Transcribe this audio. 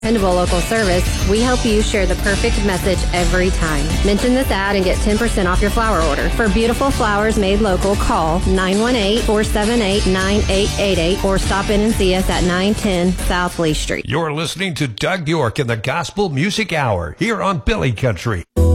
Dependable local service, we help you share the perfect message every time. Mention this ad and get 10% off your flower order. For beautiful flowers made local, call 918-478-9888 or stop in and see us at 910 South Lee Street. You're listening to Doug York in the Gospel Music Hour here on Billy Country.